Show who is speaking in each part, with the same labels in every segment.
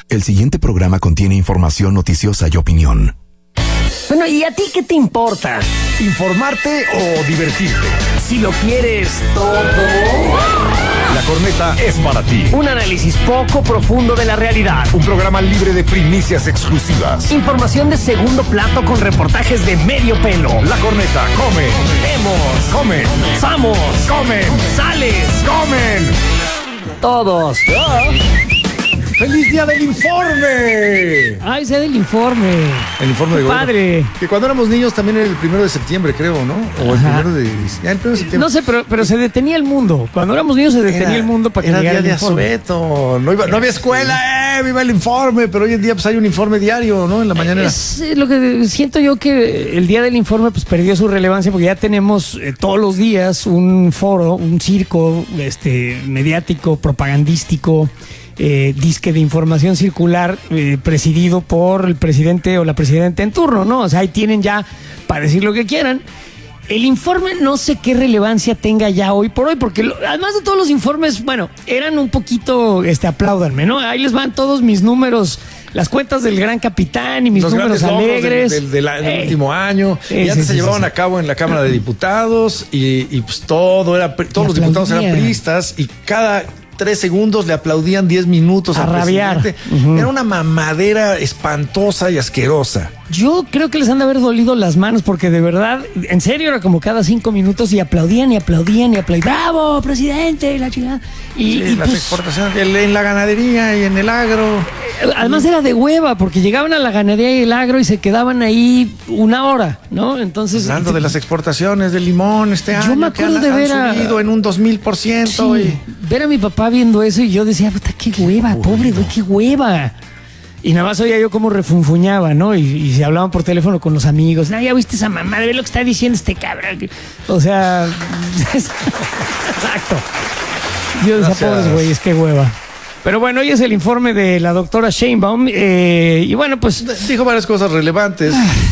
Speaker 1: El siguiente programa contiene información noticiosa y opinión.
Speaker 2: Bueno, ¿y a ti qué te importa?
Speaker 3: ¿Informarte o divertirte?
Speaker 2: Si lo quieres todo.
Speaker 3: La Corneta es para ti.
Speaker 2: Un análisis poco profundo de la realidad.
Speaker 3: Un programa libre de primicias exclusivas.
Speaker 2: Información de segundo plato con reportajes de medio pelo.
Speaker 3: La Corneta come.
Speaker 2: Vemos.
Speaker 3: Comen.
Speaker 2: Vamos.
Speaker 3: Comen.
Speaker 2: Sales.
Speaker 3: Comen.
Speaker 2: Todos.
Speaker 3: ¡Feliz día del informe!
Speaker 4: Ay, sea del informe.
Speaker 3: El informe de Gordo.
Speaker 4: Padre.
Speaker 3: Que cuando éramos niños también era el 1 de septiembre, creo, ¿no? O el 1 de... Ya el 1 de septiembre.
Speaker 4: No sé, pero se detenía el mundo. Cuando éramos niños se detenía el mundo para que
Speaker 3: era
Speaker 4: llegara
Speaker 3: día
Speaker 4: el
Speaker 3: de
Speaker 4: informe.
Speaker 3: asueto. No había escuela, viva el informe. Pero hoy en día pues hay un informe diario, ¿no? En la mañana.
Speaker 4: Es lo que siento yo, que el día del informe pues perdió su relevancia porque ya tenemos todos los días un foro, un circo mediático, propagandístico, disque de información circular, presidido por el presidente o la presidenta en turno, ¿no? O sea, ahí tienen ya para decir lo que quieran. El informe no sé qué relevancia tenga ya hoy por hoy, porque además de todos los informes, bueno, eran un poquito, apláudanme, ¿no? Ahí les van todos mis números, las cuentas del Gran Capitán y mis
Speaker 3: los
Speaker 4: números alegres.
Speaker 3: Del último año. Y antes se llevaban a cabo en la Cámara de Diputados y pues todos los diputados eran priistas y cada 3 segundos le aplaudían 10 minutos al
Speaker 4: rabiar.
Speaker 3: presidente. Era una mamadera espantosa y asquerosa.
Speaker 4: Yo creo que les han de haber dolido las manos porque de verdad, en serio, era como cada 5 minutos y aplaudían y aplaudían y aplaudían. ¡Bravo, presidente! La chingada. Y
Speaker 3: las exportaciones en la ganadería y en el agro.
Speaker 4: Además era de hueva porque llegaban a la ganadería y el agro y se quedaban ahí 1 hora, ¿no? Entonces,
Speaker 3: hablando de las exportaciones de limón año.
Speaker 4: Yo me acuerdo de ver
Speaker 3: han subido en un 2000%.
Speaker 4: Sí, ver a mi papá viendo eso y yo decía, puta, qué hueva, pobre güey, qué hueva. Y nada más oía yo cómo refunfuñaba, ¿no? Y se hablaban por teléfono con los amigos. No, ya viste esa mamá, ve lo que está diciendo este cabrón. O sea, exacto. Yo decía, pobres güeyes, qué hueva. Pero bueno, hoy es el informe de la doctora Sheinbaum. Y bueno, pues
Speaker 3: dijo varias cosas relevantes.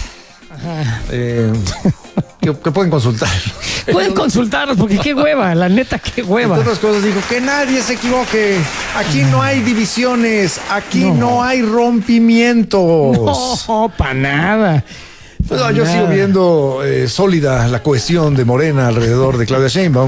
Speaker 3: Que pueden consultar.
Speaker 4: Pueden consultarlos porque qué hueva, la neta, qué hueva.
Speaker 3: Entre otras cosas dijo que nadie se equivoque. Aquí no hay divisiones, aquí no hay rompimientos.
Speaker 4: No, para nada.
Speaker 3: Pues yo sigo viendo sólida la cohesión de Morena alrededor de Claudia Sheinbaum.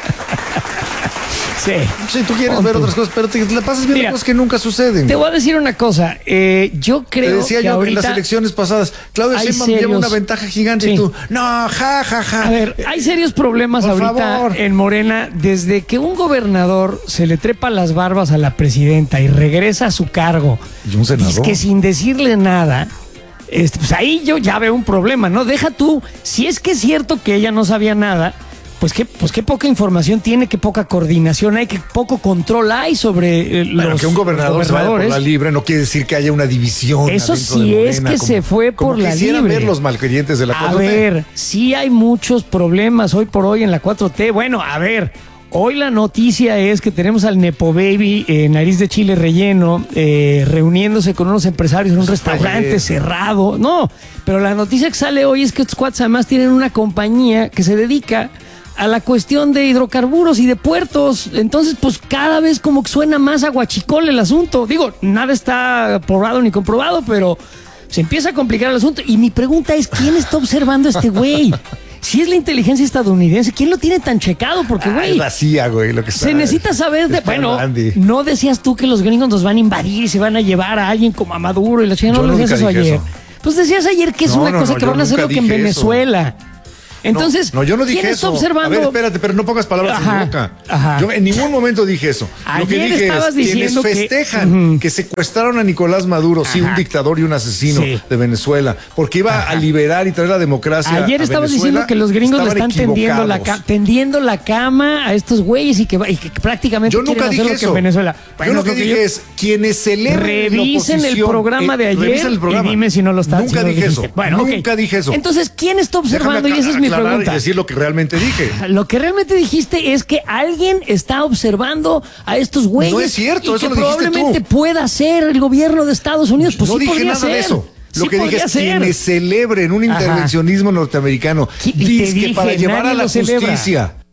Speaker 4: Sí.
Speaker 3: Sí, tú quieres ver otras cosas, pero te la pasas viendo cosas que nunca suceden.
Speaker 4: Te voy a decir una cosa. Yo creo
Speaker 3: te decía
Speaker 4: que
Speaker 3: yo
Speaker 4: ahorita
Speaker 3: en las elecciones pasadas, Claudia Sheinbaum lleva una ventaja gigante y tú, no, ja.
Speaker 4: A ver, hay serios problemas ahorita en Morena desde que un gobernador se le trepa las barbas a la presidenta y regresa a su cargo.
Speaker 3: Y un senador.
Speaker 4: Es que sin decirle nada. Pues ahí yo ya veo un problema, ¿no? Deja tú, si es que es cierto que ella no sabía nada, pues qué poca información tiene, qué poca coordinación hay, qué poco control hay sobre los
Speaker 3: que un gobernador se vaya por la libre no quiere decir que haya una división.
Speaker 4: Eso sí es que se fue por la libre.
Speaker 3: Quisieran ver los malquerientes de la 4T.
Speaker 4: A ver, sí hay muchos problemas hoy por hoy en la 4T. Bueno, a ver, hoy la noticia es que tenemos al Nepo Baby, nariz de chile relleno, reuniéndose con unos empresarios en un restaurante cerrado. No, pero la noticia que sale hoy es que estos cuates además tienen una compañía que se dedica a la cuestión de hidrocarburos y de puertos. Entonces, pues cada vez como que suena más aguachicol el asunto. Digo, nada está probado ni comprobado, pero se empieza a complicar el asunto. Y mi pregunta es, ¿quién está observando a este güey? Si es la inteligencia estadounidense, ¿quién lo tiene tan checado? Porque, güey,
Speaker 3: es la CIA, güey, lo que está.
Speaker 4: Se necesita saber de... Bueno, no decías tú que los gringos nos van a invadir y se van a llevar a alguien como a Maduro y la chingada. No decías eso ayer. Pues decías ayer que es una cosa que van a hacer lo que en Venezuela. Entonces,
Speaker 3: no, yo no dije
Speaker 4: ¿quién está
Speaker 3: eso.
Speaker 4: observando?
Speaker 3: A ver, espérate, pero no pongas palabras en mi boca. Yo en ningún momento dije eso.
Speaker 4: Ayer
Speaker 3: lo que dije es quienes festejan que secuestraron a Nicolás Maduro, sí, un dictador y un asesino de Venezuela, porque iba a liberar y traer la democracia.
Speaker 4: Ayer estabas diciendo que los gringos le están tendiendo la cama a estos güeyes y que prácticamente
Speaker 3: yo nunca dije eso.
Speaker 4: En Venezuela.
Speaker 3: Bueno, yo lo que dije es quienes celebren
Speaker 4: revisen el programa de ayer y dime si no lo están.
Speaker 3: Nunca dije eso.
Speaker 4: Bueno,
Speaker 3: nunca dije eso.
Speaker 4: Entonces, ¿quién está observando? Y esa es mi pregunta.
Speaker 3: Y decir lo que realmente dije.
Speaker 4: Lo que realmente dijiste es que alguien está observando a estos güeyes.
Speaker 3: No es cierto,
Speaker 4: y
Speaker 3: eso
Speaker 4: que
Speaker 3: lo dijiste
Speaker 4: probablemente
Speaker 3: tú.
Speaker 4: Ser el gobierno de Estados Unidos. Pues
Speaker 3: no
Speaker 4: sí
Speaker 3: dije nada
Speaker 4: ser.
Speaker 3: de eso. Lo
Speaker 4: sí
Speaker 3: que dije es quienes celebren un intervencionismo norteamericano. Dice que para llevar a la justicia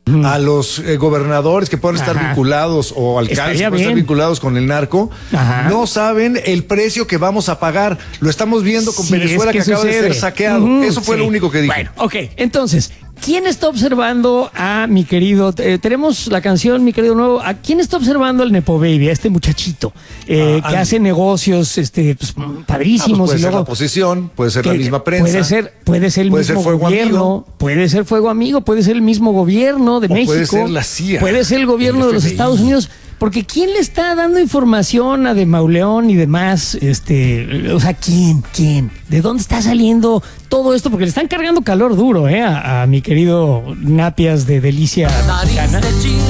Speaker 3: a los gobernadores que puedan estar vinculados o alcaldes que puedan estar vinculados con el narco, no saben el precio que vamos a pagar. Lo estamos viendo con Venezuela, que acaba de ser saqueado. Eso fue lo único que dije.
Speaker 4: Bueno, ok, entonces, ¿quién está observando a mi querido? Tenemos la canción, mi querido nuevo. ¿A quién está observando al Nepo Baby, a este muchachito que hace negocios pues, padrísimos?
Speaker 3: Puede
Speaker 4: y
Speaker 3: ser
Speaker 4: luego,
Speaker 3: la oposición, puede ser la misma prensa.
Speaker 4: Puede ser el mismo gobierno, puede ser Fuego Amigo, puede ser el mismo gobierno de México.
Speaker 3: Puede ser la CIA.
Speaker 4: Puede ser el gobierno de los Estados Unidos. Porque ¿quién le está dando información a De Mauleón y demás? O sea, ¿quién? ¿De dónde está saliendo todo esto? Porque le están cargando calor duro, a mi querido Napias de Delicia Mexicana.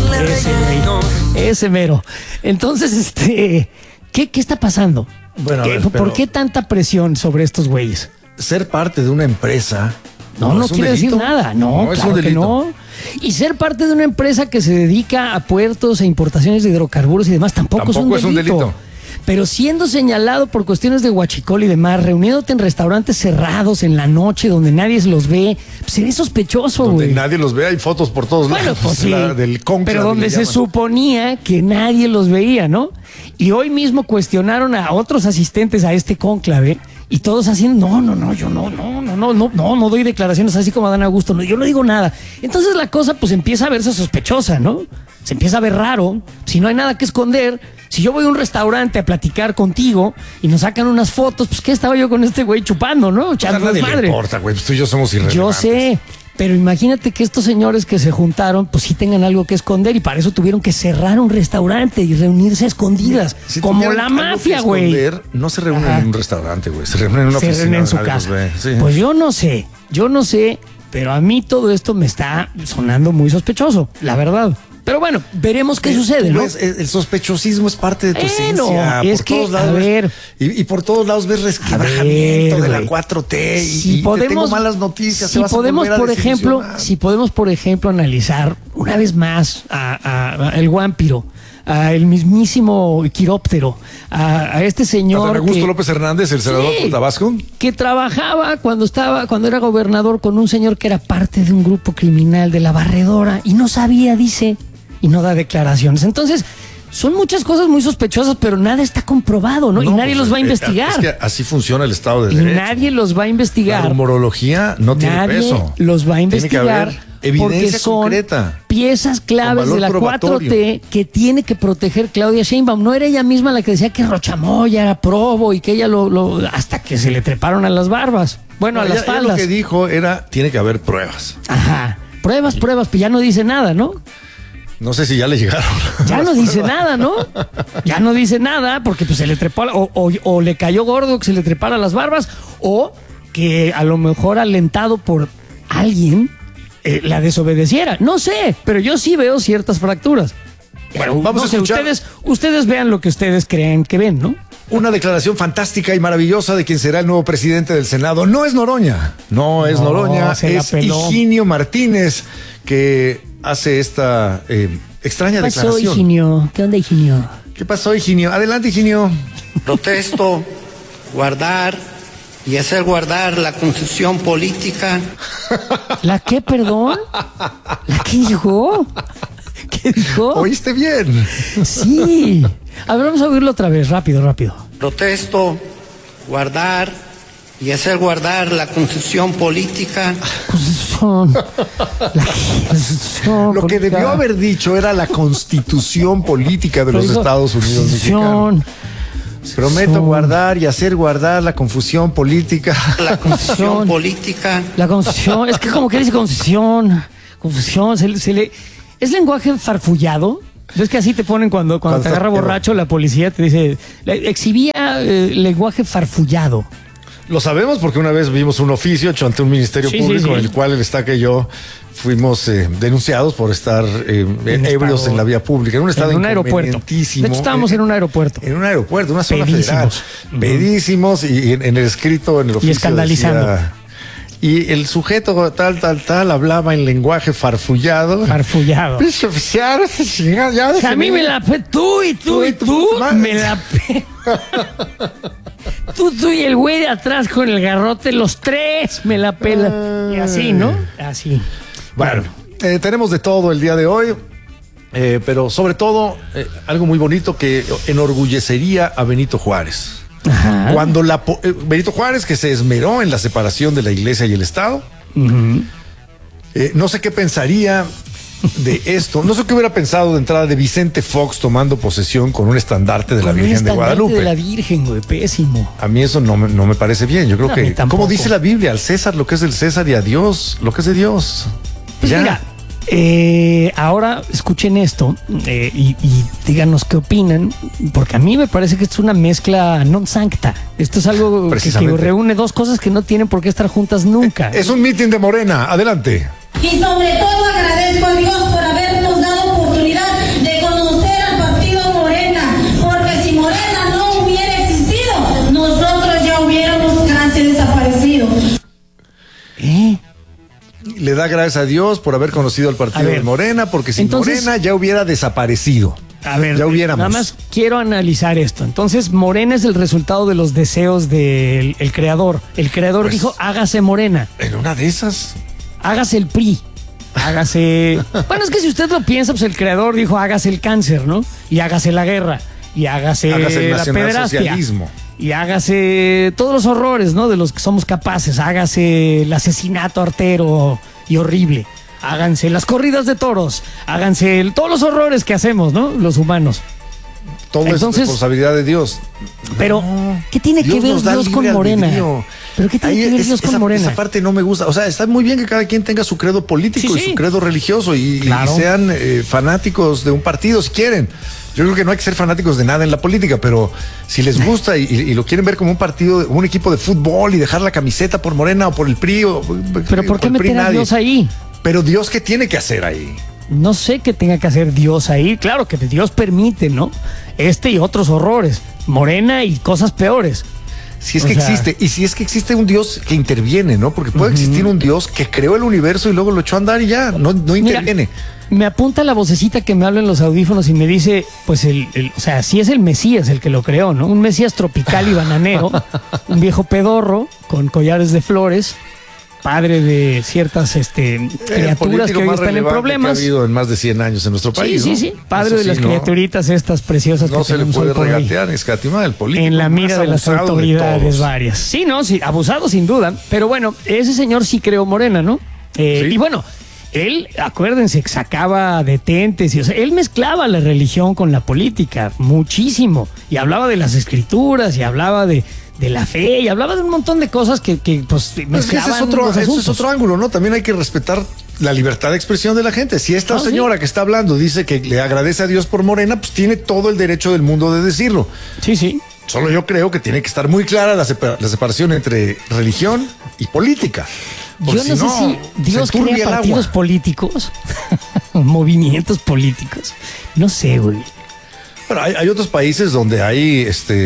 Speaker 4: Ese mero. Entonces, ¿qué está pasando?
Speaker 3: Bueno,
Speaker 4: ¿Por qué tanta presión sobre estos güeyes?
Speaker 3: Ser parte de una empresa
Speaker 4: no quiere decir nada. No,
Speaker 3: es
Speaker 4: claro
Speaker 3: un delito.
Speaker 4: que no. Y ser parte de una empresa que se dedica a puertos e importaciones de hidrocarburos y demás tampoco es un delito. Pero siendo señalado por cuestiones de huachicol y demás, reuniéndote en restaurantes cerrados en la noche donde nadie los ve, pues sería sospechoso, güey.
Speaker 3: Donde nadie los ve, hay fotos por todos lados.
Speaker 4: Pues sí,
Speaker 3: del conclave,
Speaker 4: pero donde se suponía que nadie los veía, ¿no? Y hoy mismo cuestionaron a otros asistentes a este cónclave y todos haciendo, yo no doy declaraciones así como Dan Augusto, yo no digo nada. Entonces la cosa pues empieza a verse sospechosa, ¿no? Se empieza a ver raro, si no hay nada que esconder. Si yo voy a un restaurante a platicar contigo y nos sacan unas fotos, pues ¿qué estaba yo con este güey chupando, no? Echando
Speaker 3: nadie
Speaker 4: madre.
Speaker 3: le importa, güey, pues tú y yo somos irrelevantes.
Speaker 4: Yo sé, pero imagínate que estos señores que se juntaron, pues sí tengan algo que esconder y para eso tuvieron que cerrar un restaurante y reunirse a escondidas, como la mafia, güey.
Speaker 3: No se reúnen en un restaurante, güey, se reúnen en una oficina.
Speaker 4: Se reúnen en su casa. Sí. Pues yo no sé, pero a mí todo esto me está sonando muy sospechoso, la verdad. Pero bueno, veremos qué sucede, ¿no?
Speaker 3: El sospechosismo es parte de tu esencia.
Speaker 4: Es que, a ver...
Speaker 3: Y por todos lados ves resquebrajamiento de la 4T y te tengo malas noticias.
Speaker 4: Si podemos, por ejemplo, analizar una vez más a el Guampiro, a el mismísimo Quiróptero, a este señor...
Speaker 3: ¿A Augusto López Hernández, el senador por Tabasco?
Speaker 4: Que trabajaba cuando era gobernador con un señor que era parte de un grupo criminal de la Barredora y no sabía, dice, y no da declaraciones. Entonces, son muchas cosas muy sospechosas, pero nada está comprobado, ¿no? Y nadie los va a investigar.
Speaker 3: Es que así funciona el Estado de Derecho.
Speaker 4: Y nadie los va a investigar.
Speaker 3: La rumorología no tiene peso.
Speaker 4: Los va a investigar.
Speaker 3: Tiene que haber evidencia concreta,
Speaker 4: piezas claves de la probatorio. 4T que tiene que proteger Claudia Sheinbaum. No era ella misma la que decía que Rochamoya era probo y que ella hasta que se le treparon a las barbas. Bueno, a las faldas.
Speaker 3: Lo que dijo era, tiene que haber pruebas.
Speaker 4: Ajá, pruebas, pues ya no dice nada, ¿no?
Speaker 3: No sé si ya le llegaron.
Speaker 4: Ya no dice nada, ¿no? Ya no dice nada porque pues se le trepó o le cayó gordo que se le trepara las barbas o que a lo mejor alentado por alguien la desobedeciera. No sé, pero yo sí veo ciertas fracturas.
Speaker 3: Bueno, vamos a escuchar.
Speaker 4: Ustedes vean lo que ustedes creen que ven, ¿no?
Speaker 3: Una declaración fantástica y maravillosa de quien será el nuevo presidente del Senado. No es Noroña, es Higinio Martínez, que hace esta extraña declaración.
Speaker 4: ¿Qué pasó, Higinio? ¿Qué onda, Higinio?
Speaker 3: ¿Qué pasó, Higinio? Adelante, Higinio.
Speaker 5: Protesto guardar y hacer guardar la Constitución política.
Speaker 4: ¿La qué, perdón? ¿La qué dijo? ¿Qué dijo?
Speaker 3: ¿Oíste bien?
Speaker 4: Sí. A ver, vamos a oírlo otra vez, rápido.
Speaker 5: Protesto guardar y hacer guardar la Constitución política.
Speaker 4: Constitución.
Speaker 3: Lo que debió haber dicho era la Constitución política de los Estados Unidos mexicanos. Prometo guardar y hacer guardar la confusión política.
Speaker 5: La confusión política.
Speaker 4: La confusión. Es que como que dice confusión. ¿Es lenguaje farfullado? ¿Ves que así te ponen cuando te agarra borracho la policía? Te dice, exhibía lenguaje farfullado.
Speaker 3: Lo sabemos porque una vez vimos un oficio hecho ante un ministerio público en el cual el Estaca y yo fuimos denunciados por estar ebrios en la vía pública, en un estado inconvenientísimo.
Speaker 4: De hecho, estábamos en un aeropuerto.
Speaker 3: En un aeropuerto, una zona federal. Pedísimos y en el escrito, en el oficio.
Speaker 4: Y escandalizando.
Speaker 3: Decía, y el sujeto tal hablaba en lenguaje farfullado. Pinche oficial,
Speaker 4: a mí me la tú me la Tú y el güey de atrás con el garrote, los tres me la pelan. Y así, ¿no? Así.
Speaker 3: Bueno, tenemos de todo el día de hoy, pero sobre todo algo muy bonito que enorgullecería a Benito Juárez.
Speaker 4: Ajá.
Speaker 3: Cuando Benito Juárez, que se esmeró en la separación de la iglesia y el Estado, no sé qué pensaría de esto. No sé qué hubiera pensado de entrada de Vicente Fox tomando posesión con un estandarte de la Virgen de Guadalupe.
Speaker 4: De la Virgen, güey, pésimo.
Speaker 3: A mí eso no me parece bien. Yo creo que, como dice la Biblia, al César lo que es del César y a Dios lo que es de Dios.
Speaker 4: Pues mira, ahora escuchen esto y díganos qué opinan, porque a mí me parece que esto es una mezcla non sancta. Esto es algo que reúne dos cosas que no tienen por qué estar juntas nunca.
Speaker 3: Es un mitin de Morena. Adelante.
Speaker 6: Y sobre todo agradezco a Dios por habernos dado oportunidad de conocer al partido Morena, porque si Morena no hubiera existido, nosotros ya hubiéramos casi desaparecido.
Speaker 3: Le da gracias a Dios por haber conocido al partido de Morena, porque sin Morena ya hubiera desaparecido.
Speaker 4: A ver,
Speaker 3: ya hubiéramos.
Speaker 4: Nada más quiero analizar esto. Entonces, Morena es el resultado de los deseos del creador. El creador pues, dijo, hágase Morena.
Speaker 3: En una de esas.
Speaker 4: Hágase el PRI. Hágase. Bueno, es que si usted lo piensa, pues el creador dijo, hágase el cáncer, ¿no? Y hágase la guerra. Y hágase el la pederastia. Y hágase todos los horrores, ¿no? De los que somos capaces. Hágase el asesinato artero y horrible. Háganse las corridas de toros. Háganse todos los horrores que hacemos, ¿no? Los humanos.
Speaker 3: Todo es responsabilidad de Dios.
Speaker 4: Pero, ¿qué tiene que ver Dios con Morena? ¿Pero qué tiene que ver Dios con Morena?
Speaker 3: Esa parte no me gusta. O sea, está muy bien que cada quien tenga su credo político y su credo religioso y sean fanáticos de un partido si quieren. Yo creo que no hay que ser fanáticos de nada en la política, pero si les gusta y lo quieren ver como un partido, un equipo de fútbol y dejar la camiseta por Morena o por el PRI.
Speaker 4: ¿Pero por qué meter a Dios ahí?
Speaker 3: Pero Dios, ¿qué tiene que hacer ahí?
Speaker 4: No sé qué tenga que hacer Dios ahí. Claro que Dios permite, ¿no? Y otros horrores. Morena y cosas peores.
Speaker 3: Si es que existe, y si es que existe un Dios que interviene, ¿no? Porque puede existir un Dios que creó el universo y luego lo echó a andar y ya, no interviene.
Speaker 4: Mira, me apunta la vocecita que me habla en los audífonos y me dice, pues o sea, sí es el Mesías el que lo creó, ¿no? Un Mesías tropical y bananero, un viejo pedorro con collares de flores, padre de ciertas criaturas que hoy están en problemas.
Speaker 3: Que ha habido en más de 100 años en nuestro país.
Speaker 4: Sí, sí, padre de las criaturitas estas preciosas
Speaker 3: que tenemos. No se le puede regatear, escatimar el político.
Speaker 4: En la mira de las autoridades varias. Sí, abusado sin duda. Pero bueno, ese señor sí creó Morena, ¿no? Y bueno, él, acuérdense, sacaba detentes. O sea, él mezclaba la religión con la política muchísimo. Y hablaba de las escrituras y hablaba de la fe y hablaba de un montón de cosas que pues mezclaban.
Speaker 3: Ese es otro ángulo, ¿no? También hay que respetar la libertad de expresión de la gente. Si esta señora que está hablando dice que le agradece a Dios por Morena, pues tiene todo el derecho del mundo de decirlo.
Speaker 4: Sí.
Speaker 3: Solo yo creo que tiene que estar muy clara la separación entre religión y política.
Speaker 4: Yo no sé si Dios crea partidos políticos, movimientos políticos. No sé, güey.
Speaker 3: Bueno, hay otros países donde hay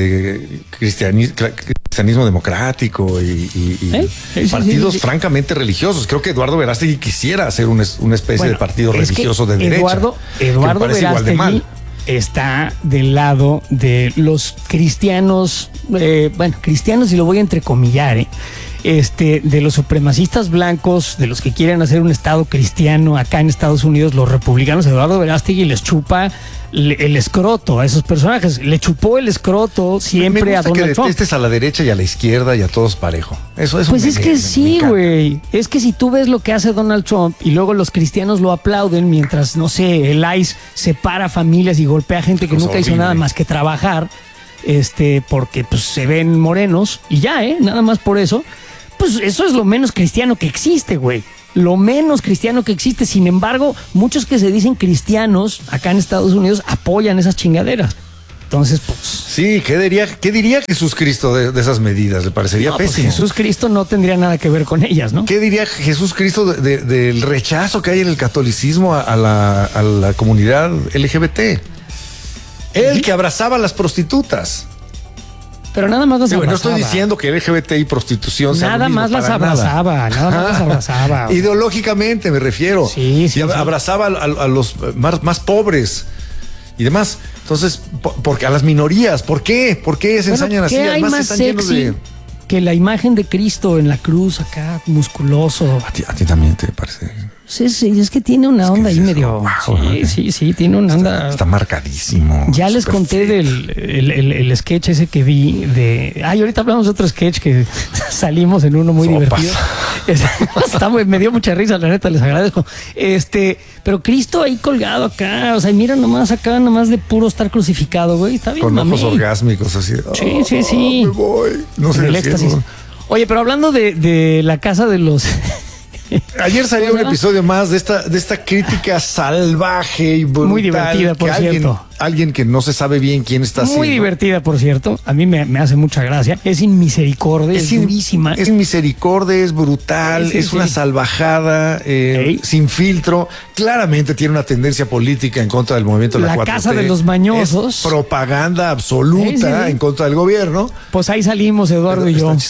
Speaker 3: cristianismo democrático y partidos francamente religiosos. Creo que Eduardo Verástegui quisiera hacer una especie de partido religioso de derecha.
Speaker 4: Eduardo Verástegui está del lado de los cristianos, cristianos, y lo voy a entrecomillar, de los supremacistas blancos, de los que quieren hacer un estado cristiano acá en Estados Unidos, los republicanos. Eduardo Verástegui les chupa el escroto a esos personajes. Le chupó el escroto siempre a Donald Trump.
Speaker 3: Que detestes a la derecha y a la izquierda y a todos parejo. Eso
Speaker 4: pues es que sí, güey. Es que si tú ves lo que hace Donald Trump y luego los cristianos lo aplauden mientras, no sé, el ICE separa familias y golpea a gente que nunca hizo nada más que trabajar, porque pues se ven morenos y ya, nada más por eso. Pues eso es lo menos cristiano que existe, güey. Lo menos cristiano que existe. Sin embargo, muchos que se dicen cristianos acá en Estados Unidos apoyan esas chingaderas. Entonces, pues...
Speaker 3: Sí, ¿qué diría Jesús Cristo de esas medidas? ¿Le parecería pésimo?
Speaker 4: Pues Jesús Cristo no tendría nada que ver con ellas, ¿no?
Speaker 3: ¿Qué diría Jesús Cristo del rechazo que hay en el catolicismo a la comunidad LGBT? Él que abrazaba a las prostitutas.
Speaker 4: Pero nada más las abrazaba.
Speaker 3: No estoy diciendo que LGBT y prostitución sean
Speaker 4: nada más las abrazaba, nada más las abrazaba.
Speaker 3: Ideológicamente me refiero.
Speaker 4: Sí.
Speaker 3: Abrazaba a los más pobres y demás. Entonces, porque a las minorías, ¿por qué? ¿Por qué se ensañan así?
Speaker 4: Además, que la imagen de Cristo en la cruz acá, musculoso.
Speaker 3: A ti también te parece.
Speaker 4: Sí, es que tiene una onda ahí medio. Sí, tiene una onda.
Speaker 3: Está marcadísimo.
Speaker 4: Ya les conté del sketch ese que vi de. Ahorita hablamos de otro sketch que salimos en uno muy divertido. Me dio mucha risa, la neta, les agradezco. Pero Cristo ahí colgado acá, o sea, mira nomás acá, nomás de puro estar crucificado, güey. Está bien,
Speaker 3: con ojos orgásmicos así.
Speaker 4: Sí.
Speaker 3: Me voy. No sé.
Speaker 4: El éxtasis. Oye, pero hablando de la casa de los.
Speaker 3: Ayer salió un episodio más de esta crítica salvaje y brutal.
Speaker 4: Muy divertida, por cierto.
Speaker 3: Alguien que no se sabe bien quién está haciendo.
Speaker 4: Muy divertida, por cierto. A mí me hace mucha gracia. Es sin misericordia, es durísima.
Speaker 3: Es misericordia, es brutal, es una salvajada, sin filtro. Claramente tiene una tendencia política en contra del movimiento de la 4T.
Speaker 4: La casa de los mañosos.
Speaker 3: Es propaganda absoluta en contra del gobierno.
Speaker 4: Pues ahí salimos, Eduardo y yo.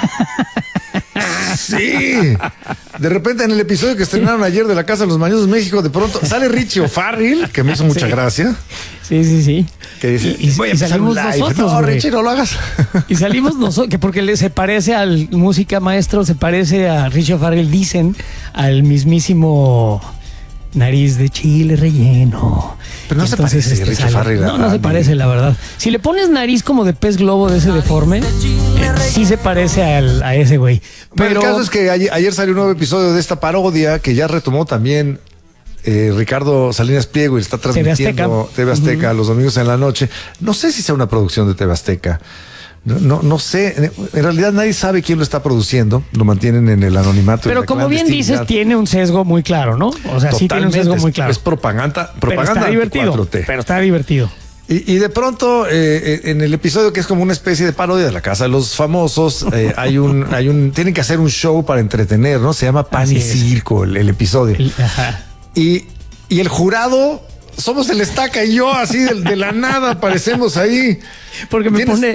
Speaker 3: Sí. De repente en el episodio que estrenaron ayer de La Casa de los Mañosos México, de pronto sale Richie O'Farrill, que me hizo mucha gracia.
Speaker 4: Sí.
Speaker 3: Que dice,
Speaker 4: voy a salimos nosotros.
Speaker 3: No, Richie, no lo hagas.
Speaker 4: Y salimos nosotros, que porque se parece al música maestro, se parece a Richie O'Farrill, dicen, al mismísimo Nariz de Chile Relleno.
Speaker 3: Pero no se parece Richie O'Farrill.
Speaker 4: No se parece, la verdad. Si le pones nariz como de pez globo de ese deforme, sí se parece a ese güey.
Speaker 3: Pero el caso es que ayer salió un nuevo episodio de esta parodia que ya retomó también Ricardo Salinas Pliego y está transmitiendo TV Azteca los domingos en la noche. No sé si sea una producción de TV Azteca. No sé, en realidad nadie sabe quién lo está produciendo, lo mantienen en el anonimato.
Speaker 4: Pero como bien dices, tiene un sesgo muy claro, ¿no? O sea, sí tiene un sesgo muy claro.
Speaker 3: Es propaganda
Speaker 4: pero está divertido,
Speaker 3: 4T.
Speaker 4: Pero está divertido.
Speaker 3: Y de pronto, en el episodio que es como una especie de parodia de La Casa de los Famosos, tienen que hacer un show para entretener, ¿no? Se llama Pan y Circo, el episodio. Y el jurado, somos el Estaca y yo, así de la nada aparecemos ahí.
Speaker 4: Porque me pone...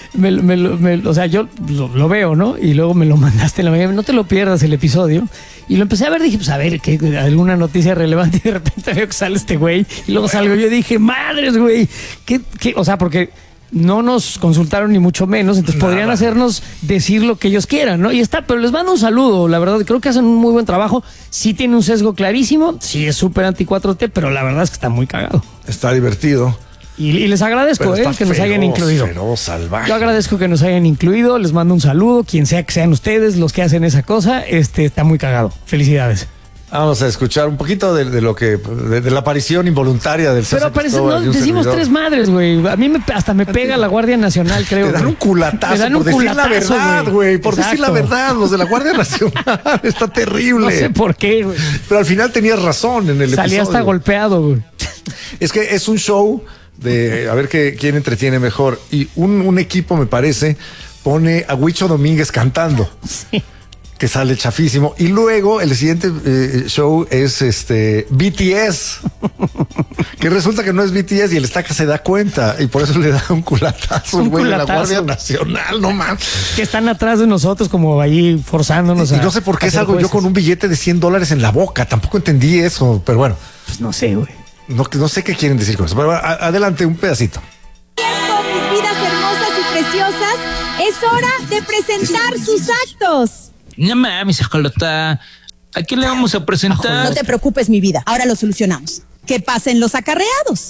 Speaker 4: o sea, yo lo veo, ¿no? Y luego me lo mandaste en la mañana. No te lo pierdas el episodio. Y lo empecé a ver, dije, pues a ver, alguna noticia relevante. Y de repente veo que sale este güey. Y luego salgo. Yo dije, madres, güey. ¿Qué? O sea, porque no nos consultaron ni mucho menos. Entonces podrían hacernos decir lo que ellos quieran, ¿no? Y pero les mando un saludo. La verdad, creo que hacen un muy buen trabajo. Sí tiene un sesgo clarísimo. Sí es súper anti 4T, pero la verdad es que está muy cagado.
Speaker 3: Está divertido.
Speaker 4: Y les agradezco que nos hayan incluido.
Speaker 3: Salvaje.
Speaker 4: Yo agradezco que nos hayan incluido, les mando un saludo, quien sea que sean ustedes los que hacen esa cosa, está muy cagado. Felicidades.
Speaker 3: Vamos a escuchar un poquito de la aparición involuntaria del
Speaker 4: Pero decimos tres madres, güey. A mí hasta me pega la Guardia Nacional, creo.
Speaker 3: Te dan un culatazo por decir la verdad, güey. Por decir la verdad, los de la Guardia Nacional. Está terrible.
Speaker 4: No sé por qué, güey.
Speaker 3: Pero al final tenías razón en el episodio.
Speaker 4: Salía hasta golpeado, güey.
Speaker 3: Es que es un show de a ver quién entretiene mejor. Y un equipo, me parece, pone a Huicho Domínguez cantando. Sí. Que sale chafísimo. Y luego el siguiente show es BTS. Que resulta que no es BTS y el Estaca se da cuenta. Y por eso le da un culatazo al güey de la Guardia Nacional, no más.
Speaker 4: Que están atrás de nosotros como ahí forzándonos
Speaker 3: y no sé por qué salgo yo con un billete de $100 en la boca. Tampoco entendí eso, pero bueno.
Speaker 4: Pues no sé, güey.
Speaker 3: No sé qué quieren decir con eso. Pero adelante, un pedacito.
Speaker 7: Mis vidas hermosas y preciosas, es hora de presentar sus actos.
Speaker 8: No mames, Ajolota. ¿A quién le vamos a presentar?
Speaker 7: No te preocupes, mi vida. Ahora lo solucionamos. Que pasen los acarreados.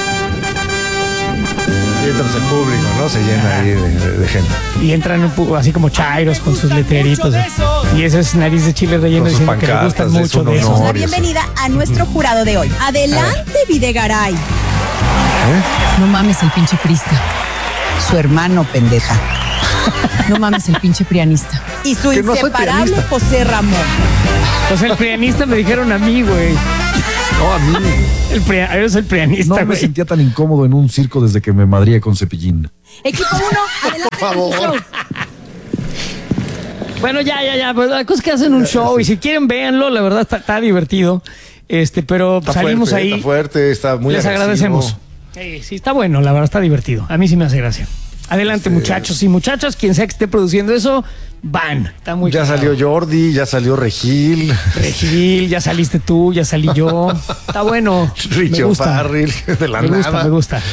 Speaker 3: Y entra el público, ¿no? Se llena ahí de gente.
Speaker 4: Y entran así como chairos con sus letreritos. Y ese es Nariz de Chile Relleno diciendo que le gustan mucho de eso.
Speaker 7: La bienvenida a nuestro jurado de hoy. Adelante, Videgaray.
Speaker 9: No mames el pinche priista. Su hermano, pendeja. No mames el pinche prianista.
Speaker 7: Y su inseparable José Ramón.
Speaker 4: Pues el prianista me dijeron a mí, güey.
Speaker 3: No, a mí.
Speaker 4: Eres el prianista,
Speaker 10: No me sentía tan incómodo en un circo desde que me madrié con Cepillín.
Speaker 7: Equipo 1, adelante.
Speaker 3: Por favor.
Speaker 4: Bueno, ya. Pues la cosa es que hacen un show y si quieren véanlo, la verdad está divertido. Pero
Speaker 3: está
Speaker 4: salimos
Speaker 3: fuerte,
Speaker 4: ahí.
Speaker 3: Está fuerte, está muy
Speaker 4: Les
Speaker 3: agresivo.
Speaker 4: agradecemos. Sí, está bueno, la verdad está divertido. A mí sí me hace gracia. Adelante, muchachos y muchachas, quien sea que esté produciendo eso, van. Está muy
Speaker 3: Ya salió Jordi, ya salió Regil.
Speaker 4: Ya saliste tú, ya salí yo. Está bueno.
Speaker 3: Richie O'Farrill, de la nada.
Speaker 4: Me gusta.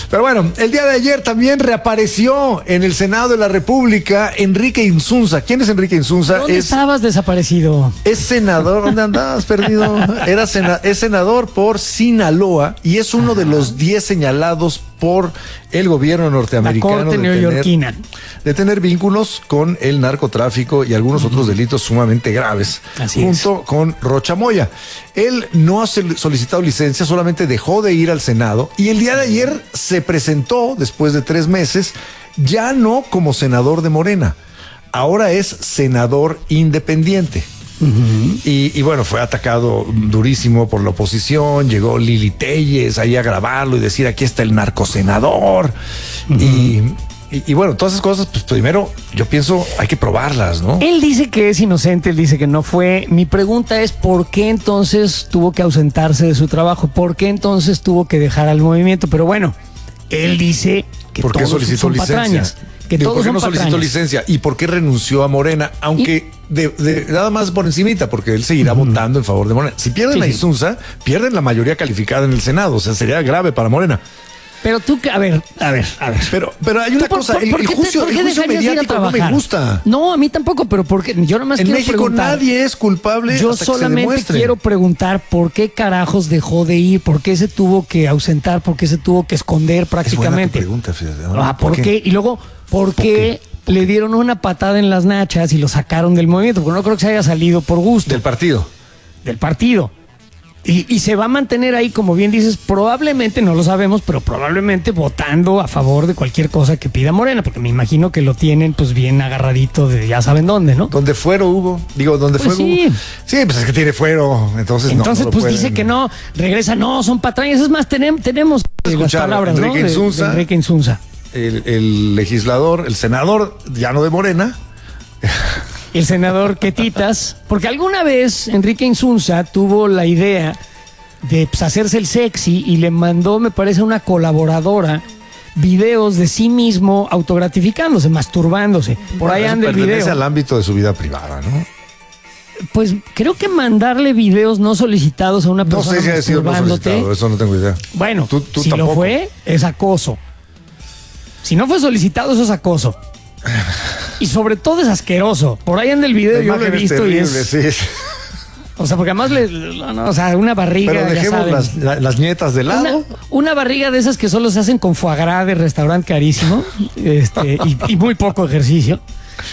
Speaker 3: Pero bueno, el día de ayer también reapareció en el Senado de la República Enrique Insunza. ¿Quién es Enrique Insunza?
Speaker 4: ¿Dónde estabas desaparecido?
Speaker 3: Es senador. ¿Dónde andabas perdido? Es senador por Sinaloa y es uno de los 10 señalados por el gobierno norteamericano
Speaker 4: la corte neoyorquina
Speaker 3: de tener vínculos con el narcotráfico y algunos otros delitos sumamente graves.
Speaker 4: Así
Speaker 3: junto con Rocha Moya. Él no ha solicitado licencia, solamente dejó de ir al Senado y el día de ayer se presentó, después de 3 meses, ya no como senador de Morena, ahora es senador independiente. Y bueno, fue atacado durísimo por la oposición, llegó Lili Telles ahí a grabarlo y decir aquí está el narcosenador. Y bueno, todas esas cosas, pues primero yo pienso hay que probarlas, ¿no?
Speaker 4: Él dice que es inocente, él dice que no fue. Mi pregunta es ¿por qué entonces tuvo que ausentarse de su trabajo? ¿Por qué entonces tuvo que dejar al movimiento? Pero bueno, él dice que
Speaker 3: ¿por qué
Speaker 4: todos
Speaker 3: solicitó
Speaker 4: son
Speaker 3: licencia?
Speaker 4: patrañas. Que
Speaker 3: Digo,
Speaker 4: todos
Speaker 3: ¿por qué
Speaker 4: son
Speaker 3: no solicitó
Speaker 4: patrañas?
Speaker 3: licencia? ¿Y por qué renunció a Morena? Aunque nada más por encimita, porque él seguirá votando en favor de Morena. Si pierden a Insunza, pierden la mayoría calificada en el Senado. O sea, sería grave para Morena.
Speaker 4: Pero tú, a ver.
Speaker 3: Pero hay una cosa, el juicio mediático no me gusta.
Speaker 4: No, a mí tampoco, pero porque yo nada más
Speaker 3: en
Speaker 4: quiero
Speaker 3: México
Speaker 4: preguntar.
Speaker 3: Nadie es culpable.
Speaker 4: Yo
Speaker 3: hasta que se
Speaker 4: solamente
Speaker 3: demuestre.
Speaker 4: quiero preguntar por qué carajos dejó de ir, por qué se tuvo que ausentar, por qué se tuvo que esconder prácticamente.
Speaker 3: Es buena tu pregunta, fíjate, ¿no?
Speaker 4: ¿Por qué? Y luego, ¿por qué le dieron una patada en las nachas y lo sacaron del movimiento? Porque no creo que se haya salido por gusto.
Speaker 3: Del partido.
Speaker 4: Y se va a mantener ahí, como bien dices, probablemente, no lo sabemos, pero probablemente votando a favor de cualquier cosa que pida Morena, porque me imagino que lo tienen pues bien agarradito de ya saben dónde, ¿no?
Speaker 3: Donde fuero hubo, donde
Speaker 4: pues
Speaker 3: fuego
Speaker 4: sí.
Speaker 3: hubo. Sí, pues es que tiene fuero, entonces no
Speaker 4: pues
Speaker 3: pueden.
Speaker 4: dice que no, regresa, no, son patrañas. Es más, tenemos las palabras, ¿no?
Speaker 3: Enrique
Speaker 4: Insunza.
Speaker 3: El legislador, el senador, ya no de Morena.
Speaker 4: El senador Quetitas, porque alguna vez Enrique Insunza tuvo la idea de hacerse el sexy y le mandó, me parece, a una colaboradora videos de sí mismo autogratificándose, masturbándose. Por ahí anda el video.
Speaker 3: Pertenece al ámbito de su vida privada, ¿no?
Speaker 4: Pues creo que mandarle videos no solicitados a una persona
Speaker 3: no sé si ha sido no solicitado, eso no tengo idea.
Speaker 4: Bueno,
Speaker 3: tú
Speaker 4: si
Speaker 3: tampoco.
Speaker 4: Lo fue, es acoso. Si no fue solicitado, eso es acoso. Y sobre todo es asqueroso. Por ahí anda el video, yo lo he visto
Speaker 3: terrible,
Speaker 4: y es...
Speaker 3: Sí.
Speaker 4: O sea, porque además una barriga.
Speaker 3: Pero dejemos las nietas de lado.
Speaker 4: Una barriga de esas que solo se hacen con foie gras de restaurante carísimo, y muy poco ejercicio.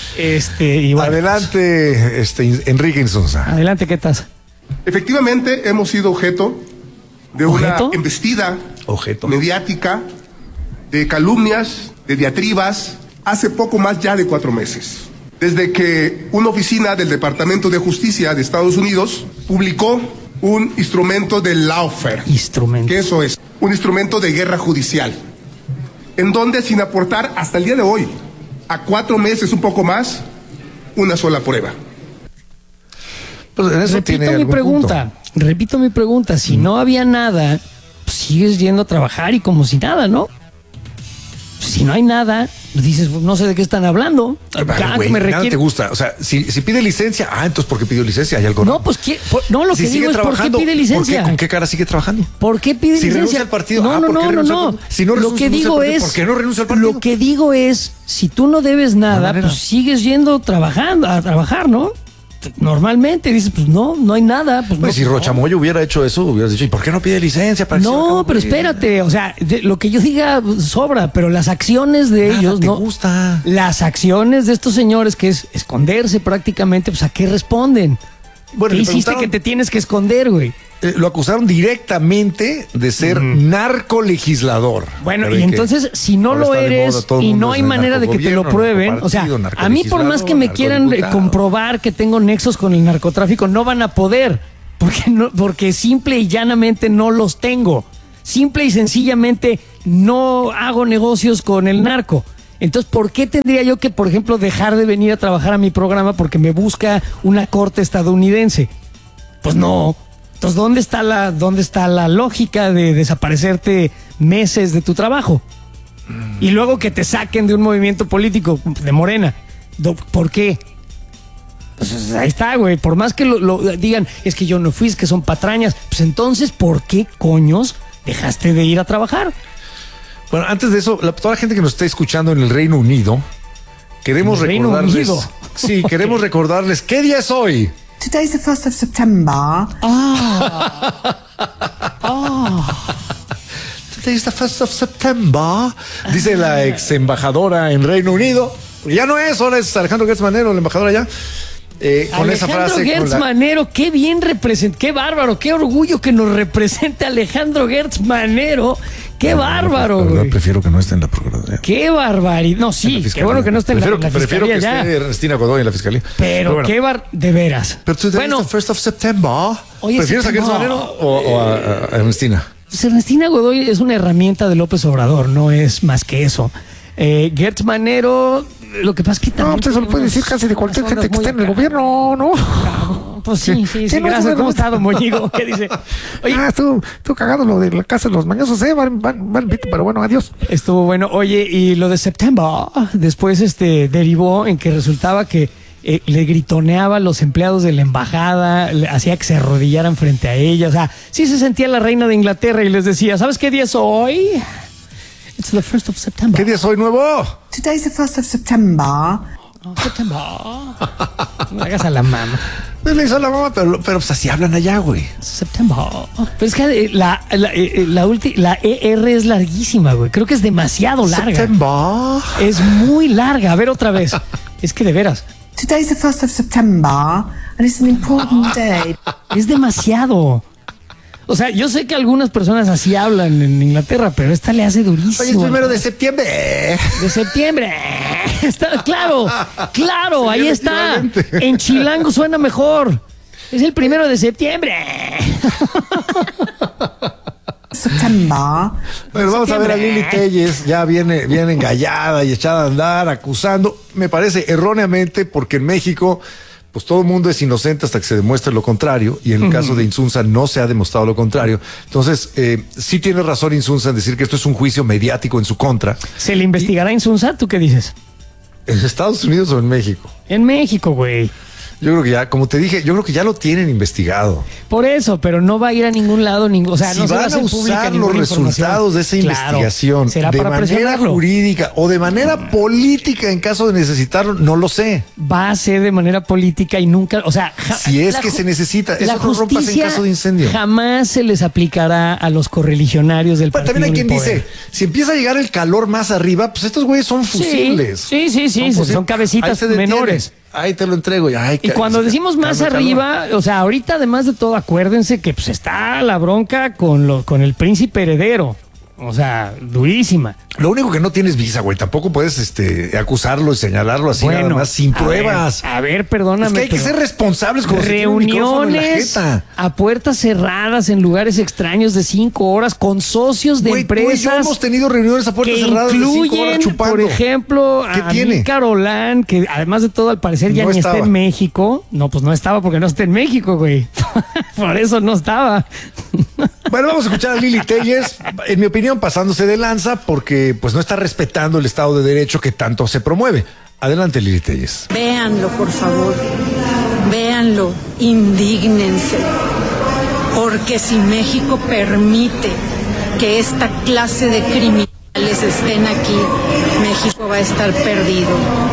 Speaker 4: Y bueno,
Speaker 3: adelante, Enrique Insunza.
Speaker 4: Adelante, ¿qué tal?
Speaker 11: Efectivamente, hemos sido objeto de una embestida mediática, de calumnias, de diatribas, hace poco más ya de 4 meses. Desde que una oficina del Departamento de Justicia de Estados Unidos publicó un instrumento de lawfare. Que eso es, un instrumento de guerra judicial, en donde sin aportar hasta el día de hoy, a 4 meses, un poco más, una sola prueba.
Speaker 3: Pues en eso
Speaker 4: repito mi pregunta, si no había nada, pues sigues yendo a trabajar y como si nada, ¿no? Si no hay nada, dices, no sé de qué están hablando.
Speaker 3: Nada te gusta. O sea, si pide licencia, entonces ¿por qué pidió licencia? ¿Hay algo?
Speaker 4: No, pues lo que digo es ¿por qué pide licencia?
Speaker 3: ¿Con qué cara sigue trabajando?
Speaker 4: ¿Por qué pide licencia?
Speaker 3: Si renuncia al partido,
Speaker 4: no.
Speaker 3: Si no
Speaker 4: lo que digo es,
Speaker 3: ¿por qué no renuncia al partido?
Speaker 4: Lo que digo es, si tú no debes nada, pues sigues yendo a trabajar, ¿no? Normalmente dices, pues no hay nada. Pues
Speaker 3: si Rocha Moya hubiera hecho eso, hubieras dicho, ¿y por qué no pide licencia?
Speaker 4: No, pero espérate, o sea, lo que yo diga sobra, pero las acciones de ellos,
Speaker 3: ¿no? Gusta.
Speaker 4: Las acciones de estos señores, que es esconderse prácticamente, pues ¿a qué responden?
Speaker 3: Bueno,
Speaker 4: ¿qué hiciste que te tienes que esconder, güey?
Speaker 3: Lo acusaron directamente de ser narcolegislador.
Speaker 4: Bueno, y entonces, si no lo eres y no hay manera de que te lo prueben, o sea, a mí por más que me quieran comprobar que tengo nexos con el narcotráfico, no van a poder, porque simple y llanamente no los tengo. Simple y sencillamente no hago negocios con el narco. Entonces, ¿por qué tendría yo que, por ejemplo, dejar de venir a trabajar a mi programa porque me busca una corte estadounidense? Pues no. Entonces, ¿dónde está la lógica de desaparecerte meses de tu trabajo? Y luego que te saquen de un movimiento político de Morena. ¿Por qué? Pues ahí está, güey. Por más que lo digan, es que yo no fui, es que son patrañas. Pues entonces, ¿por qué coños dejaste de ir a trabajar?
Speaker 3: Bueno, antes de eso, toda la gente que nos está escuchando en el Reino Unido, queremos recordarles. Sí, queremos recordarles qué día es hoy.
Speaker 9: Today's the 1st of September.
Speaker 3: Today's the 1st of September. Dice la ex embajadora en Reino Unido. Ya no es, ahora es Alejandro Gertz Manero, el embajador allá. Con esa frase.
Speaker 4: Alejandro Gertz Manero, qué bien representa, qué bárbaro, qué orgullo que nos represente Alejandro Gertz Manero. Qué bárbaro, güey.
Speaker 3: Prefiero que no esté en la Procuraduría.
Speaker 4: Qué barbaridad. No, sí, qué bueno que no esté en la Fiscalía.
Speaker 3: Prefiero que esté Ernestina Godoy en la Fiscalía.
Speaker 4: Pero bueno, de veras.
Speaker 3: Pero tú bueno, the 1st of September. ¿Prefieres a Gertz Manero o a Ernestina?
Speaker 4: Pues Ernestina Godoy es una herramienta de López Obrador, no es más que eso. Gertz Manero, lo que pasa es que también...
Speaker 2: No, usted se lo puede decir casi de cualquier gente que esté en el gobierno, ¿no?
Speaker 4: Pues sí, gracias. ¿Cómo está, don Moñigo? ¿Qué dice?
Speaker 2: Oye, estuvo cagado lo de la casa de los mañosos, pero bueno, adiós.
Speaker 4: Estuvo bueno. Oye, y lo de September, después derivó en que resultaba que le gritoneaba a los empleados de la embajada, hacía que se arrodillaran frente a ella. O sea, sí se sentía la reina de Inglaterra y les decía, ¿sabes qué día es hoy? It's the 1st of September.
Speaker 3: ¿Qué día es hoy nuevo?
Speaker 9: Today's the 1st of September.
Speaker 4: September. No hagas a la mamá.
Speaker 3: No le hizo a la mamá, pero pues así hablan allá, güey.
Speaker 4: September. Pero es que la ER es larguísima, güey. Creo que es demasiado larga.
Speaker 3: September.
Speaker 4: Es muy larga. A ver otra vez. Es que de veras.
Speaker 9: Today's the 1st of September and it's an important day.
Speaker 4: Es demasiado. O sea, yo sé que algunas personas así hablan en Inglaterra, pero esta le hace durísimo.
Speaker 3: Oye, es 1 de septiembre.
Speaker 4: De septiembre. Está, claro, sí, ahí está. En chilango suena mejor. Es el 1 de septiembre.
Speaker 3: Bueno, vamos a ver a Lili Telles, ya viene engallada y echada a andar, acusando, me parece erróneamente, porque en México pues todo el mundo es inocente hasta que se demuestre lo contrario, y en el caso de Insunza no se ha demostrado lo contrario. Entonces, sí tiene razón Insunza en decir que esto es un juicio mediático en su contra.
Speaker 4: ¿Se le investigará a Insunza? ¿Tú qué dices?
Speaker 3: ¿En Estados Unidos o en México?
Speaker 4: En México, güey.
Speaker 3: Yo creo que ya, como te dije, yo creo que ya lo tienen investigado.
Speaker 4: Por eso, pero no va a ir a ningún lado, o sea,
Speaker 3: si
Speaker 4: no se va a
Speaker 3: hacer usar los resultados de esa investigación
Speaker 4: será
Speaker 3: de
Speaker 4: para
Speaker 3: manera jurídica o de manera política en caso de necesitarlo, no lo sé.
Speaker 4: Va a ser de manera política y nunca, o sea,
Speaker 3: si es que se necesita, eso
Speaker 4: no rompas
Speaker 3: en caso de incendio.
Speaker 4: Jamás se les aplicará a los correligionarios del partido.
Speaker 3: También hay quien dice, si empieza a llegar el calor más arriba, pues estos güeyes son fusibles.
Speaker 4: Sí, son cabecitas menores.
Speaker 3: Ahí te lo entrego.
Speaker 4: Y cuando decimos más arriba, o sea, ahorita además de todo, acuérdense que pues está la bronca con el príncipe heredero. O sea, durísima.
Speaker 3: Lo único que no tienes visa, güey. Tampoco puedes acusarlo y señalarlo así nada más, sin pruebas.
Speaker 4: A ver, perdóname.
Speaker 3: Es que hay que ser responsables con
Speaker 4: reuniones a puertas cerradas en lugares extraños de 5 horas con socios de empresas.
Speaker 3: Tú y yo hemos tenido reuniones a puertas cerradas de 5 horas chupando.
Speaker 4: Por ejemplo, a Carolán, que además de todo, al parecer ya ni está en México. No, pues no estaba porque no está en México, güey. Por eso no estaba.
Speaker 3: Bueno, vamos a escuchar a Lili Telles, en mi opinión, pasándose de lanza porque pues no está respetando el Estado de Derecho que tanto se promueve. Adelante, Lili Telles.
Speaker 12: Véanlo, por favor. Véanlo. Indígnense. Porque si México permite que esta clase de criminales estén aquí, México va a estar perdido.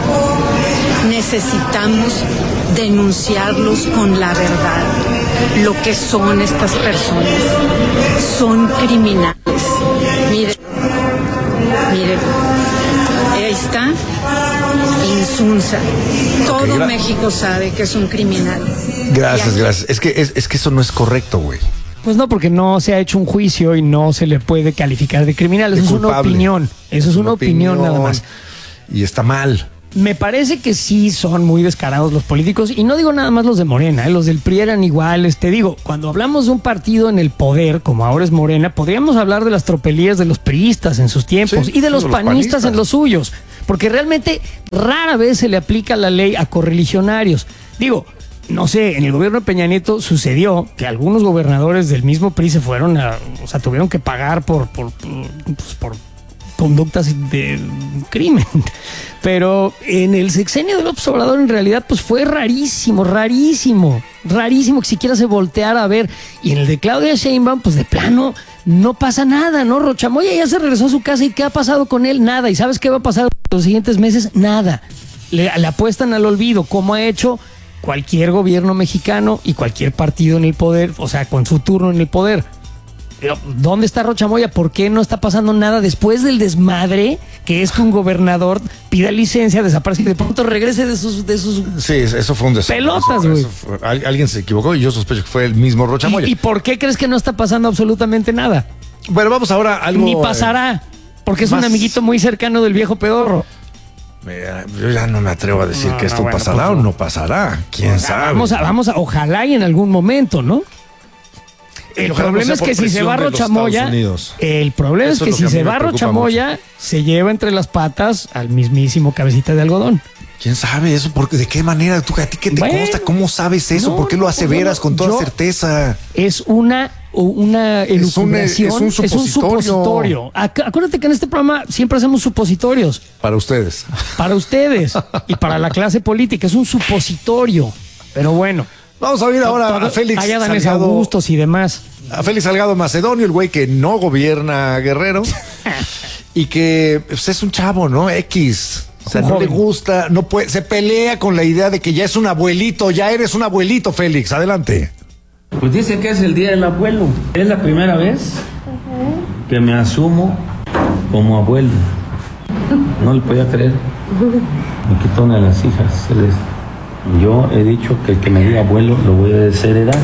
Speaker 12: Necesitamos denunciarlos con la verdad. Lo que son estas personas. Son criminales. Miren. Ahí está. Insunza. Todo México sabe que es un criminal.
Speaker 3: Gracias. Es que eso no es correcto, güey.
Speaker 4: Pues no, porque no se ha hecho un juicio y no se le puede calificar de criminal. Eso es una opinión. Eso es una opinión nada más.
Speaker 3: Y está mal.
Speaker 4: Me parece que sí son muy descarados los políticos, y no digo nada más los de Morena, los del PRI eran iguales. Te digo, cuando hablamos de un partido en el poder, como ahora es Morena, podríamos hablar de las tropelías de los priistas en sus tiempos y de los panistas en los suyos, porque realmente rara vez se le aplica la ley a correligionarios. Digo, no sé, en el gobierno de Peña Nieto sucedió que algunos gobernadores del mismo PRI se fueron tuvieron que pagar por conductas de crimen. Pero en el sexenio de López Obrador en realidad pues fue rarísimo que siquiera se volteara a ver. Y en el de Claudia Sheinbaum pues de plano no pasa nada, ¿no? Rochamoya ya se regresó a su casa y ¿qué ha pasado con él? Nada. ¿Y sabes qué va a pasar en los siguientes meses? Nada. Le apuestan al olvido, como ha hecho cualquier gobierno mexicano y cualquier partido en el poder, o sea, con su turno en el poder. ¿Dónde está Rochamoya? ¿Por qué no está pasando nada después del desmadre que es que un gobernador pida licencia, desaparece y de pronto regrese de sus
Speaker 3: Sí, eso fue un desastre.
Speaker 4: Pelotas, güey.
Speaker 3: Alguien se equivocó y yo sospecho que fue el mismo Rochamoya.
Speaker 4: ¿Y por qué crees que no está pasando absolutamente nada?
Speaker 3: Bueno, vamos ahora a algo...
Speaker 4: Ni pasará, porque es un amiguito muy cercano del viejo pedorro.
Speaker 3: Yo ya no me atrevo a decir que esto pasará o no pasará. ¿Quién sabe?
Speaker 4: Vamos a, ojalá y en algún momento, ¿no? El problema es que si se va Rochamoya, se lleva entre las patas al mismísimo cabecita de algodón.
Speaker 3: ¿Quién sabe eso? ¿De qué manera? ¿A ti qué te consta? ¿Cómo sabes eso? ¿Por qué lo aseveras con toda certeza?
Speaker 4: Es una elucubración, es un supositorio. Acuérdate que en este programa siempre hacemos supositorios.
Speaker 3: Para ustedes.
Speaker 4: Para ustedes y para la clase política. Es un supositorio. Pero bueno.
Speaker 3: Vamos a oír ahora a Félix
Speaker 4: Salgado Augustos y demás.
Speaker 3: A Félix Salgado Macedonio, el güey que no gobierna Guerrero y que pues, es un chavo, ¿no? X. O sea, no le gusta, no puede, se pelea con la idea de que ya es un abuelito, ya eres un abuelito, Félix. Adelante.
Speaker 13: Pues dice que es el día del abuelo. Es la primera vez que me asumo como abuelo. No le podía creer. Me quitó una de las hijas, Celeste. Yo he dicho que el que me diga abuelo lo voy a desheredar.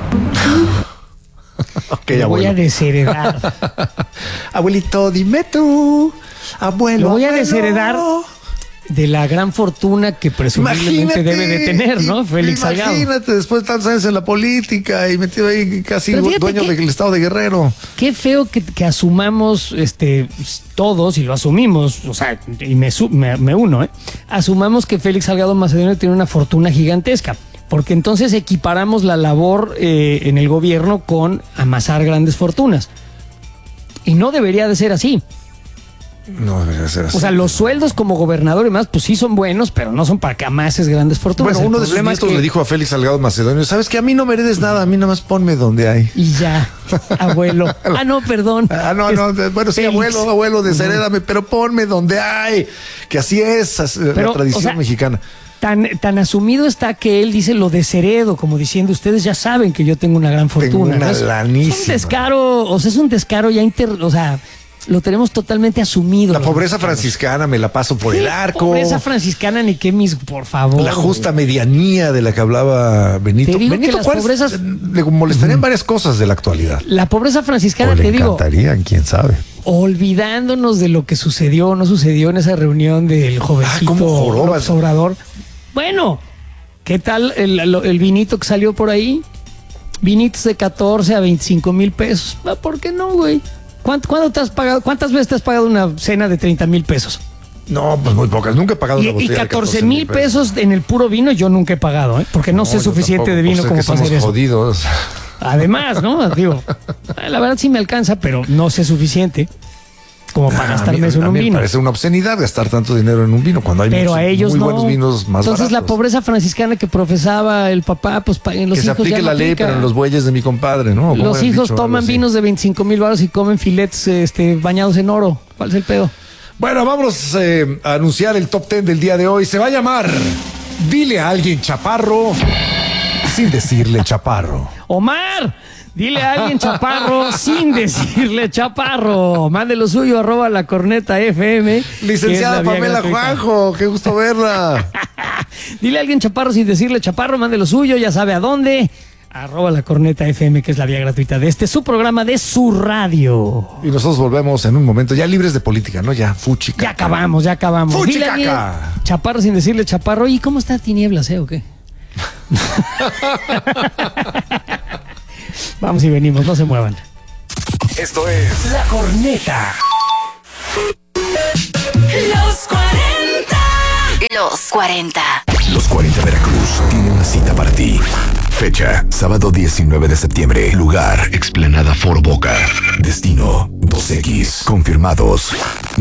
Speaker 4: Lo voy a desheredar.
Speaker 3: Abuelito, dime tú. Abuelo.
Speaker 4: Lo voy a desheredar de la gran fortuna que presumiblemente debe de tener, ¿no? Félix Salgado.
Speaker 3: Imagínate, después de tantos años en la política y metido ahí casi dueño del estado de Guerrero.
Speaker 4: Qué feo que asumamos todos, y lo asumimos, o sea, y me uno, asumamos que Félix Salgado Macedonio tiene una fortuna gigantesca, porque entonces equiparamos la labor en el gobierno con amasar grandes fortunas. Y no debería de ser así.
Speaker 3: No debería ser así.
Speaker 4: O sea, los sueldos como gobernador y más, pues sí son buenos, pero no son para que amases grandes fortunas.
Speaker 3: Bueno, uno de sus nietos le dijo a Félix Salgado Macedonio, ¿sabes qué? A mí no me heredes nada, a mí nada más ponme donde hay.
Speaker 4: Y ya, abuelo. No, perdón.
Speaker 3: No, bueno, sí, Félix. abuelo, desherédame, pero ponme donde hay. Que así es la tradición mexicana.
Speaker 4: Tan asumido está que él dice lo desheredo, como diciendo, ustedes ya saben que yo tengo una gran fortuna.
Speaker 3: Tengo una lanísima.
Speaker 4: Es un descaro, es un descaro ya lo tenemos totalmente asumido.
Speaker 3: La pobreza franciscana me la paso por el arco.
Speaker 4: Pobreza franciscana ni qué por favor.
Speaker 3: La justa medianía de la que hablaba Benito.
Speaker 4: Te digo
Speaker 3: Benito
Speaker 4: que las pobrezas
Speaker 3: le molestarían varias cosas de la actualidad.
Speaker 4: La pobreza franciscana,
Speaker 3: te digo. Le encantarían, quién sabe.
Speaker 4: Olvidándonos de lo que sucedió o no sucedió en esa reunión del jovencito López Obrador. Bueno, ¿qué tal el vinito que salió por ahí? Vinitos de 14 a 25 mil pesos. ¿Por qué no, güey? ¿Cuándo te has pagado? ¿Cuántas veces te has pagado una cena de 30 mil pesos?
Speaker 3: No, pues muy pocas. Nunca he pagado una botella
Speaker 4: de 14 mil pesos en el puro vino yo nunca he pagado, porque no sé suficiente de vino como para hacer eso.
Speaker 3: Jodidos.
Speaker 4: Además, ¿no? Digo, la verdad sí me alcanza, pero no sé suficiente como para gastarme eso en un vino.
Speaker 3: Me parece una obscenidad gastar tanto dinero en un vino cuando hay muy buenos vinos más
Speaker 4: Entonces
Speaker 3: baratos.
Speaker 4: La pobreza franciscana que profesaba el papá, pues en los hijos.
Speaker 3: Que se aplique la ley, pero en los bueyes de mi compadre, ¿no?
Speaker 4: Los hijos toman vinos de 25 mil baros y comen filets bañados en oro. ¿Cuál es el pedo?
Speaker 3: Bueno, vamos a anunciar el top 10 del día de hoy. Se va a llamar Dile a alguien chaparro sin decirle chaparro.
Speaker 4: Omar, dile a alguien chaparro sin decirle chaparro. Mande lo suyo, @lacorneta.fm.
Speaker 3: Licenciada Pamela Juanjo, qué gusto verla.
Speaker 4: Dile a alguien chaparro sin decirle chaparro, mande lo suyo, ya sabe a dónde. @lacorneta.fm, que es la vía gratuita de su programa de su radio.
Speaker 3: Y nosotros volvemos en un momento, ya libres de política, ¿no? Ya, fuchicaca.
Speaker 4: Ya acabamos.
Speaker 3: Fuchicaca.
Speaker 4: Chaparro sin decirle chaparro. ¿Y cómo está Tinieblas, o qué? Vamos y venimos, no se muevan.
Speaker 1: Esto es
Speaker 14: La Corneta. Los 40. Los 40.
Speaker 1: Los 40 Veracruz tiene una cita para ti. Fecha, sábado 19 de septiembre. Lugar, Explanada Foro Boca. Destino, 2X. Confirmados.